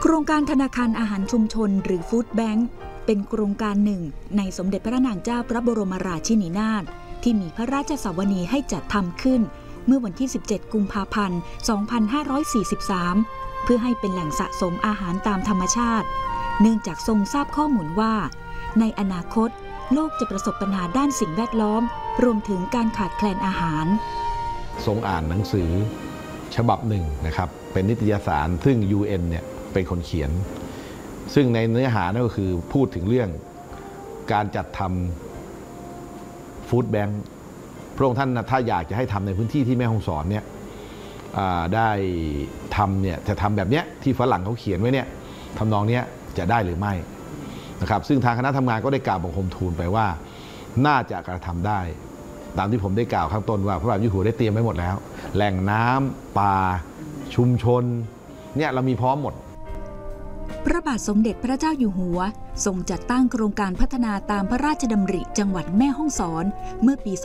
ครงการธนาคารอาหารชุมชนหรือฟู้ดแบงค์เป็นโครงการหนึ่งในสมเด็จพระนางเจ้าพระบรมราชินีนาถที่มีพระราชสวนีให้จัดทำขึ้นเมื่อวันที่ 17 กุมภาพันธ์ 2543 เพื่อให้เป็นแหล่งสะสมอาหารตามธรรมชาติเนื่องจากทรงทราบข้อมูลว่าในอนาคตโลกจะประสบปัญหาด้านสิ่งแวดล้อมรวมถึงการขาดแคลนอาหารทรงอ่านหนังสือฉบับหนึ่งนะครับเป็นนิตยสารซึ่ง UN เนี่ยเป็นคนเขียนซึ่งในเนื้อหานั่นก็คือพูดถึงเรื่องการจัดทำฟู้ดแบงค์พระองค์ท่านถ้าอยากจะให้ทำในพื้นที่ที่แม่ฮ่องสอนเนี่ยได้ทำเนี่ยจะทำแบบเนี้ยที่ฝรั่งเขาเขียนไว้เนี่ยทำนองเนี้ยจะได้หรือไม่นะครับซึ่งทางคณะทำงานก็ได้กล่าวบังคมทูลไปว่าน่าจะกระทำได้ตามที่ผมได้กล่าวข้างต้นว่าพระบาทอยู่หัวได้เตรียมไว้หมดแล้วแหล่งน้ำป่าชุมชนเนี่ยเรามีพร้อมหมดพระบาทสมเด็จพระเจ้าอยู่หัวทรงจัดตั้งโครงการพัฒนาตามพระราชดำริจังหวัดแม่ฮ่องสอนเมื่อปี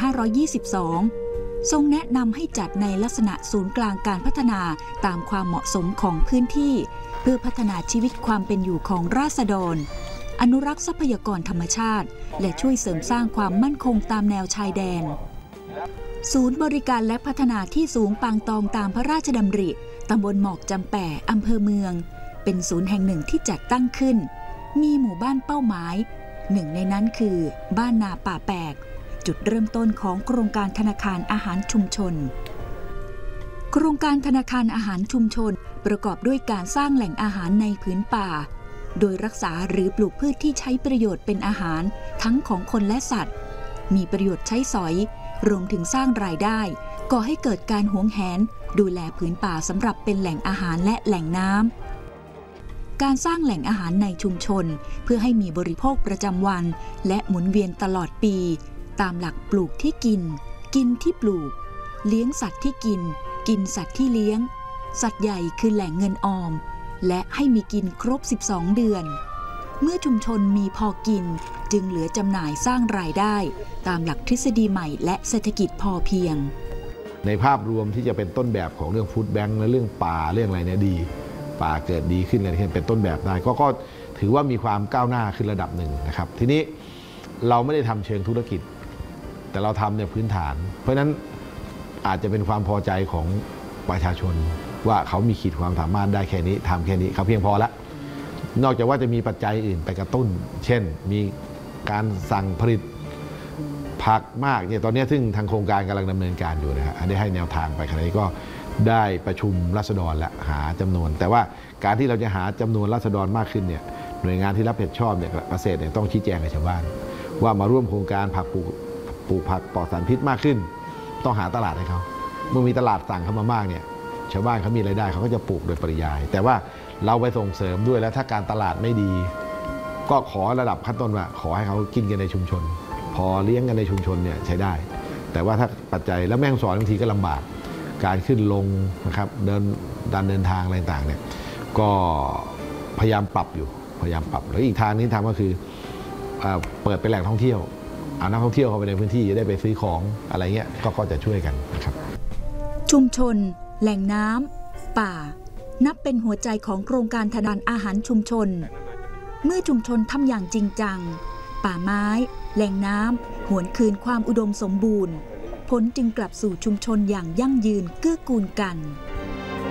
2522 ทรงแนะนำให้จัดในลักษณะศูนย์กลางการพัฒนาตามความเหมาะสมของพื้นที่เพื่อพัฒนาชีวิตความเป็นอยู่ของราษฎรอนุรักษ์ทรัพยากรธรรมชาติและช่วยเสริมสร้างความมั่นคงตามแนวชายแดนศูนย์บริการและพัฒนาที่สูงปางตองตามพระราชดำริตำบลหมอกจำแป่อำเภอเมืองเป็นศูนย์แห่งหนึ่งที่จัดตั้งขึ้นมีหมู่บ้านเป้าหมายหนึ่งในนั้นคือบ้านนาป่าแปกจุดเริ่มต้นของโครงการธนาคารอาหารชุมชนโครงการธนาคารอาหารชุมชนประกอบด้วยการสร้างแหล่งอาหารในผืนป่าโดยรักษาหรือปลูกพืชที่ใช้ประโยชน์เป็นอาหารทั้งของคนและสัตว์มีประโยชน์ใช้สอยรวมถึงสร้างรายได้ก่อให้เกิดการหวงแหนดูแลผืนป่าสำหรับเป็นแหล่งอาหารและแหล่งน้ำการสร้างแหล่งอาหารในชุมชนเพื่อให้มีบริโภคประจำวันและหมุนเวียนตลอดปีตามหลักปลูกที่กินกินที่ปลูกเลี้ยงสัตว์ที่กินกินสัตว์ที่เลี้ยงสัตว์ใหญ่คือแหล่งเงินออมและให้มีกินครบ12เดือนเมื่อชุมชนมีพอกินจึงเหลือจำหน่ายสร้างรายได้ตามหลักทฤษฎีใหม่และเศรษฐกิจพอเพียงในภาพรวมที่จะเป็นต้นแบบของเรื่องฟู้ดแบงค์และเรื่องป่าเรื่องอะไรเนี่ยดีป่าเกิดดีขึ้นอะไรที่เป็นต้นแบบได้ก็ถือว่ามีความก้าวหน้าขึ้นระดับหนึ่งนะครับทีนี้เราไม่ได้ทำเชิงธุรกิจแต่เราทำเนี่ยพื้นฐานเพราะฉะนั้นอาจจะเป็นความพอใจของประชาชนว่าเขามีขีดความสามารถได้แค่นี้ทำแค่นี้เขาเพียงพอแล้วนอกจากว่าจะมีปัจจัยอื่นไปกระตุ้นเช่นมีการสั่งผลิตผักมากเนี่ยตอนนี้ซึ่งทางโครงการกำลังดำเนินการอยู่นะฮะได้ให้แนวทางไปขณะนี้ก็ได้ประชุมราษฎรและหาจำนวนแต่ว่าการที่เราจะหาจำนวนราษฎรมากขึ้นเนี่ยหน่วยงานที่รับผิดชอบเนี่ยเกษตรเนี่ยต้องชี้แจงกับชาวบ้านว่ามาร่วมโครงการผักปลูกผักปลอดสารพิษมากขึ้นต้องหาตลาดให้เขาเมื่อมีตลาดสั่งเข้ามามากเนี่ยชาวบ้านเขามีรายได้เขาก็จะปลูกโดยปริยายแต่ว่าเราไปส่งเสริมด้วยแล้วถ้าการตลาดไม่ดีก็ขอระดับขั้นต้นว่าขอให้เขากินกันในชุมชนพอเลี้ยงกันในชุมชนเนี่ยใช้ได้แต่ว่าถ้าปัจจัยแล้วแม่ฮ่องสอนบางทีก็ลำบากการขึ้นลงนะครับเดินทางอะไรต่างเนี่ยก็พยายามปรับอยู่พยายามปรับแล้วอีกทางนี้ทำก็คือเปิดเป็นแหล่งท่องเที่ยวเอานักท่องเที่ยวเข้าไปในพื้นที่จะได้ไปซื้อของอะไรเงี้ยก็จะช่วยกันนะครับชุมชนแหล่งน้ำป่านับเป็นหัวใจของโครงการธนาคารอาหารชุมชนเมื่อชุมชนทำอย่างจริงจังป่าไม้แหล่งน้ำหวนคืนความอุดมสมบูรณ์ผลจึงกลับสู่ชุมชนอย่างยั่งยืนเกื้อกูลกัน